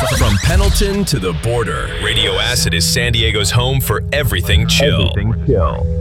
From Pendleton to the border, Radio Acid is San Diego's home for everything chill.